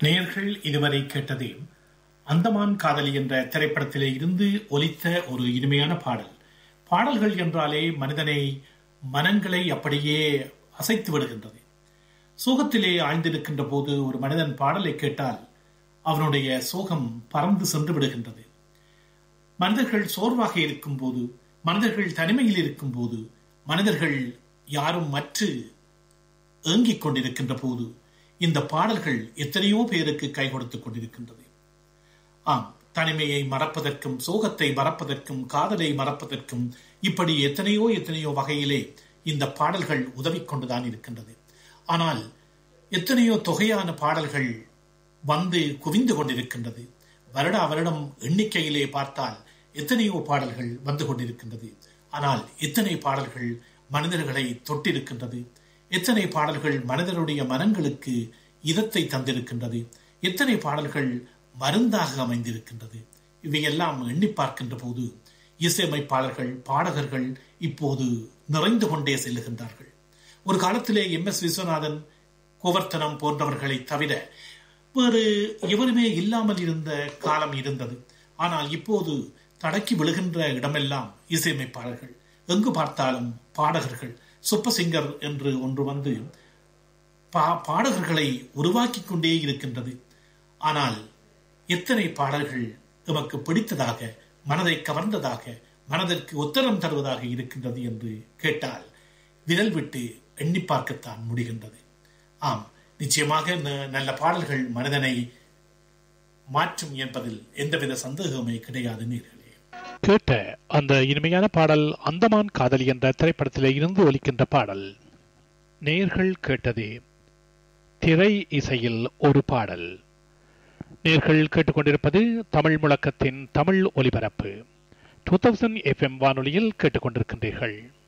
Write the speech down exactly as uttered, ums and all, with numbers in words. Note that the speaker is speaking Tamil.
நேயர்கள் இதுவரை கேட்டதே அந்தமான் காதலி என்ற திரைப்படத்திலே இருந்து ஒலித்த ஒரு இனிமையான பாடல். பாடல்கள் என்றாலே மனிதனை மனங்களை அப்படியே அசைத்து விடுகின்றது. சோகத்திலே ஆழ்ந்திருக்கின்ற போது ஒரு மனிதன் பாடலை கேட்டால் அவனுடைய சோகம் பறந்து சென்று விடுகின்றது. மனிதர்கள் சோர்வாக இருக்கும் போது, மனிதர்கள் தனிமையில் இருக்கும் போது, மனிதர்கள் யாரும் மற்று ஏங்கிக் கொண்டிருக்கின்ற போது இந்த பாடல்கள் எத்தனையோ பேருக்கு கை கொடுத்துக் கொண்டிருக்கின்றது. ஆம், தனிமையை மறப்பதற்கும், சோகத்தை மறப்பதற்கும், காதலை மறப்பதற்கும் இப்படி எத்தனையோ எத்தனையோ வகையிலே இந்த பாடல்கள் உதவி கொண்டுதான் இருக்கின்றது. ஆனால் எத்தனையோ தொகையான பாடல்கள் வந்து குவிந்து கொண்டிருக்கின்றது. வருடா வருடம் எண்ணிக்கையிலே பார்த்தால் எத்தனையோ பாடல்கள் வந்து கொண்டிருக்கின்றது. ஆனால் எத்தனை பாடல்கள் மனிதர்களை தொட்டிருக்கின்றது, எத்தனை பாடல்கள் மனிதனுடைய மனங்களுக்கு இதத்தை தந்திருக்கின்றது, எத்தனை பாடல்கள் மருந்தாக அமைந்திருக்கின்றது. இவையெல்லாம் எண்ணி பார்க்கின்ற போது இசையமைப்பாளர்கள், பாடகர்கள் இப்போது நிறைந்து கொண்டே செல்லுகின்றார்கள். ஒரு காலத்திலே எம் எஸ் விஸ்வநாதன், கோவர்த்தனம் போன்றவர்களை தவிர வேறு எவருமே இல்லாமல் இருந்த காலம் இருந்தது. ஆனால் இப்போது தடக்கி விழுகின்ற இடமெல்லாம் இசையமைப்பாளர்கள், எங்கு பார்த்தாலும் பாடகர்கள். சூப்பர் சிங்கர் என்று ஒன்று வந்து பா பாடகர்களை உருவாக்கி கொண்டே இருக்கின்றது. ஆனால் எத்தனை பாடல்கள் நமக்கு பிடித்ததாக, மனதை கவர்ந்ததாக, மனதிற்கு உத்தரம் தருவதாக இருக்கின்றது என்று கேட்டால் விரல் விட்டு எண்ணி பார்க்கத்தான் முடிகின்றது. ஆம், நிச்சயமாக நல்ல பாடல்கள் மனிதனை மாற்றும் என்பதில் எந்தவித சந்தேகமே கிடையாது. நேர்களே, கேட்ட அந்த இனிமையான பாடல் அந்தமான் காதலி என்ற திரைப்படத்திலே இருந்து ஒலிக்கின்ற பாடல். நேர்கள் கேட்டதே திரை இசையில் ஒரு பாடல். நேர்கள் கேட்டுக்கொண்டிருப்பது தமிழ் முழக்கத்தின் தமிழ் ஒலிபரப்பு. டூ தௌசண்ட் எஃப் எம் வானொலியில் கேட்டுக்கொண்டிருக்கின்றீர்கள்.